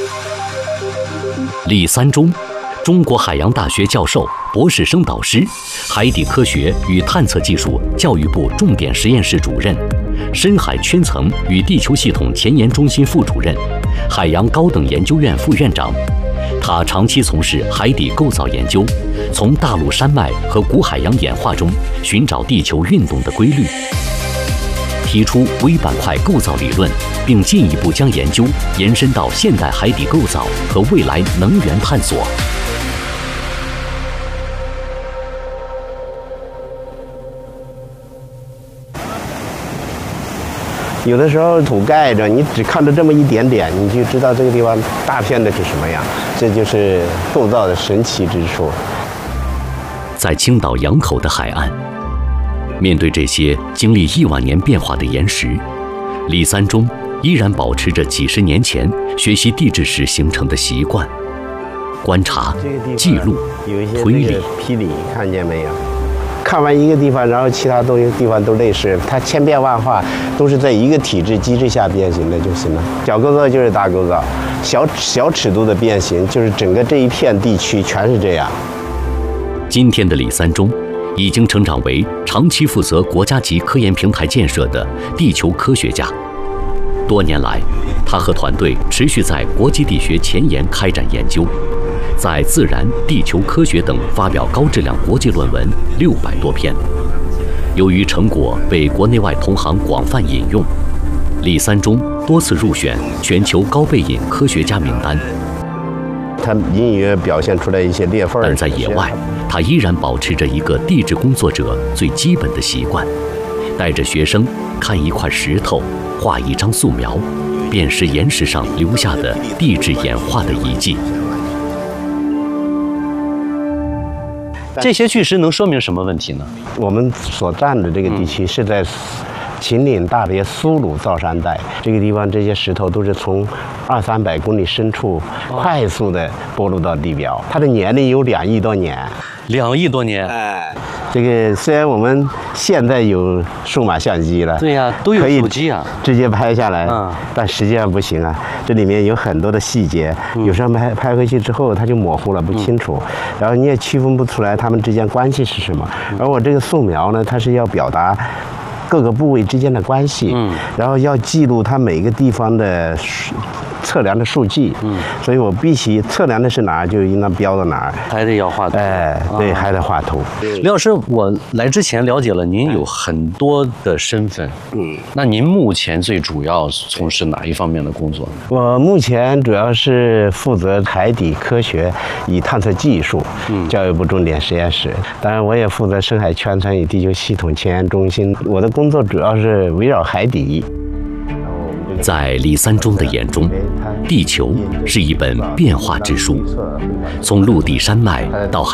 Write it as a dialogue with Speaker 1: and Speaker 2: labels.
Speaker 1: 李三中，中国海洋大学教授、博士生导师，海底科学与探测技术教育部重点实验室主任，深海圈层与地球系统前沿中心副主任，海洋高等研究院副院长。他长期从事海底构造研究，从大陆山脉和古海洋演化中寻找地球运动的规律，提出微板块构造理论，并进一步将研究延伸到现代海底构造和未来能源探索。
Speaker 2: 有的时候土盖着，你只看到这么一点点，你就知道这个地方大片的是什么样，这就是构造的神奇之处。
Speaker 1: 在青岛洋口的海岸，面对这些经历亿万年变化的岩石，李三中依然保持着几十年前学习地质时形成的习惯，观察、记录、推理。
Speaker 2: 霹雳看见没有？看完一个地方，然后其他地方都类似，它千变万化，都是在一个体制机制下变形的就行了。小构造就是大构造，小尺度的变形就是整个这一片地区全是这样。
Speaker 1: 今天的李三中已经成长为长期负责国家级科研平台建设的地球科学家。多年来，他和团队持续在国际地学前沿开展研究，在《自然》《地球科学》等发表高质量国际论文600多篇。由于成果被国内外同行广泛引用，李三中多次入选全球高倍引科学家名单。
Speaker 2: 它隐隐约表现出来一些裂缝。
Speaker 1: 但在野外，他依然保持着一个地质工作者最基本的习惯，带着学生看一块石头，画一张素描，辨识岩石上留下的地质演化的遗迹。
Speaker 3: 这些巨石能说明什么问题呢？
Speaker 2: 我们所站的这个地区是在秦岭大别苏鲁造山带，这个地方这些石头都是从200-300公里深处快速的剥落到地表，它的年龄有2亿多年。
Speaker 3: 2亿多年。
Speaker 2: 哎，这个虽然我们现在有数码相机了，
Speaker 3: 对呀，都有手机啊，
Speaker 2: 直接拍下来，但实际上不行啊，这里面有很多的细节，有时候拍回去之后它就模糊了，不清楚，然后你也区分不出来它们之间关系是什么。而我这个素描呢，它是要表达各个部位之间的关系，然后要记录它每个地方的测量的数据，所以我必须测量的是哪儿，就应当标到哪儿，
Speaker 3: 还得要画图。
Speaker 2: 哎，对，还得画图。
Speaker 3: 李老师，我来之前了解了您有很多的身份，那您目前最主要从事哪一方面的工作呢？
Speaker 2: 我目前主要是负责海底科学与探测技术，教育部重点实验室。当然，我也负责深海圈层与地球系统前沿中心。我的工作主要是围绕海底。
Speaker 1: 在李三中的眼中，地球是一本变化之书，从陆地山脉到